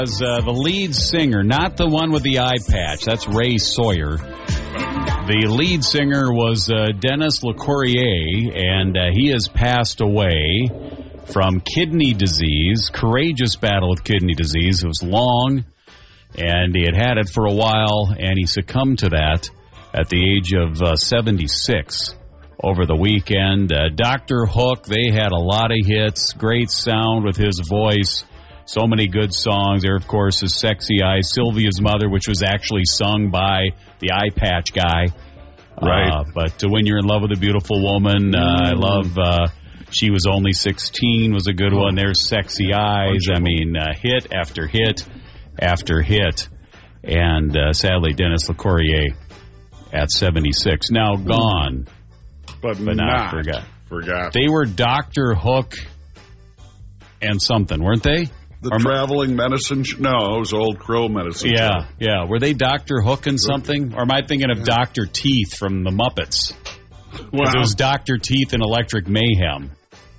The lead singer, not the one with the eye patch, that's Ray Sawyer. The lead singer was Dennis LeCourrier, and he has passed away from kidney disease, courageous battle with kidney disease. It was long, and he had it for a while, and he succumbed to that at the age of 76 over the weekend. Dr. Hook, they had a lot of hits, great sound with his voice, so many good songs. There, of course, is Sexy Eyes, Sylvia's Mother, which was actually sung by the eye patch guy. Right. But When You're in Love with a Beautiful Woman, I love She Was Only 16 was a good one. There's Sexy Eyes. I mean, hit after hit after hit. And sadly, Dennis LeCourrier at 76. Now gone. But not forgot. They were Dr. Hook and something, weren't they? The traveling medicine No, it was Old Crow medicine show. Yeah. Were they Dr. Hook and something? Or am I thinking of Dr. Teeth from the Muppets? Well, it was Dr. Teeth and Electric Mayhem.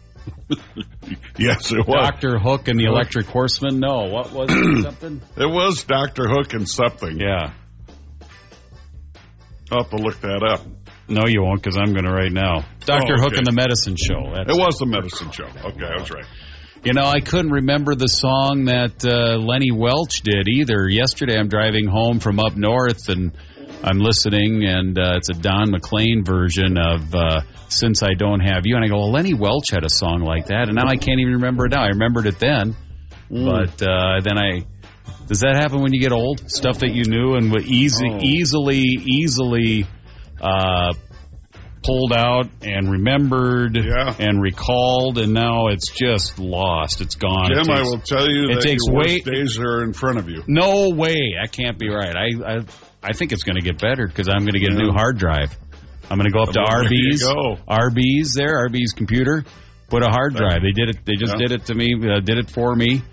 Yes, it was. Dr. Hook and the Electric Horseman? No, what was it? Something? It was Dr. Hook and something. Yeah. I'll have to look that up. No, you won't, because I'm going to right now. Dr. Hook and the Medicine Show. It was the medicine show. Okay, I was right. You know, I couldn't remember the song that Lenny Welch did either. Yesterday I'm driving home from up north, and I'm listening, and it's a Don McLean version of Since I Don't Have You. And I go, well, Lenny Welch had a song like that, and now I can't even remember it now. I remembered it then, but then does that happen when you get old? Stuff that you knew and were easily pulled out and remembered and recalled, and now it's just lost. It's gone. Jim, I will tell you that your worst days are in front of you. No way. That can't be right. I think it's going to get better because I'm going to get a new hard drive. I'm going to go up to Arby's. Arby's computer, put a hard drive. They did it. They just did it to me. Did it for me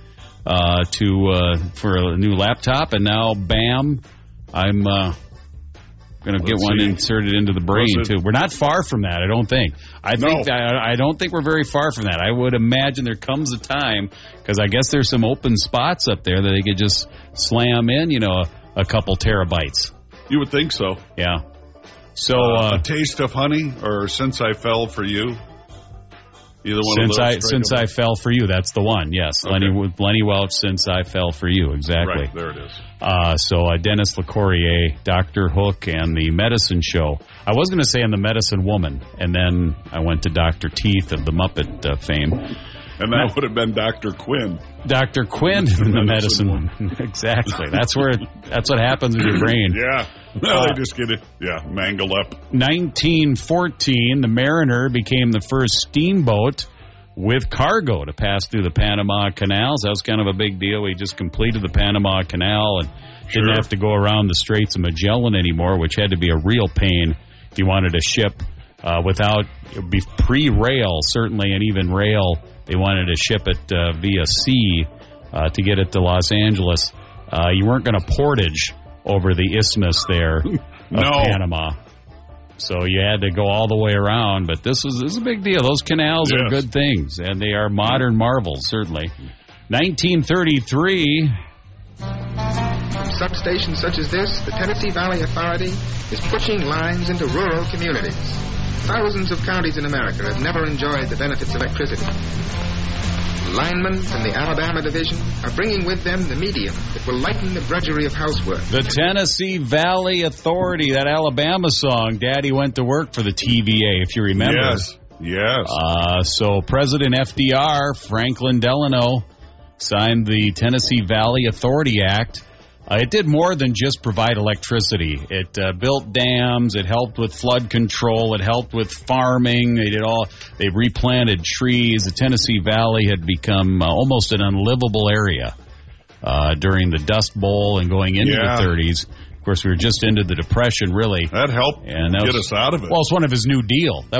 for a new laptop, and now, bam, I'm going to get one inserted into the brain, too. We're not far from that, I don't think. I don't think we're very far from that. I would imagine there comes a time, because I guess there's some open spots up there that they could just slam in, a couple terabytes. You would think so. Yeah. So A Taste of Honey or Since I Fell for You? Either one of those. Since I Fell for You, that's the one, yes. Okay. Lenny Welch, Since I Fell for You, exactly. Right, there it is. So Dennis LeCourrier, Dr. Hook, and the Medicine Show. I was going to say and the Medicine Woman, and then I went to Dr. Teeth of the Muppet fame. And that would have been Dr. Quinn. Dr. Quinn and the Medicine Woman. Exactly. That's what happens in your brain. Yeah. Well, they just get it, mangled up. 1914, the Mariner became the first steamboat with cargo to pass through the Panama Canals. That was kind of a big deal. We just completed the Panama Canal and didn't have to go around the Straits of Magellan anymore, which had to be a real pain if you wanted to ship without pre-rail, certainly, and even rail. They wanted to ship it via sea to get it to Los Angeles. You weren't going to portage over the isthmus there of Panama. So you had to go all the way around. But this is a big deal. Those canals are good things, and they are modern marvels, certainly. 1933. Substations such as this, the Tennessee Valley Authority is pushing lines into rural communities. Thousands of counties in America have never enjoyed the benefits of electricity. Linemen from the Alabama Division are bringing with them the medium that will lighten the drudgery of housework. The Tennessee Valley Authority, that Alabama song, Daddy went to work for the TVA, if you remember. Yes. So President FDR, Franklin Delano, signed the Tennessee Valley Authority Act. It did more than just provide electricity. It built dams. It helped with flood control. It helped with farming. They replanted trees. The Tennessee Valley had become almost an unlivable area during the Dust Bowl and going into the 30s. Of course, we were just into the Depression, really. That helped get us out of it. Well, it's one of his New Deal.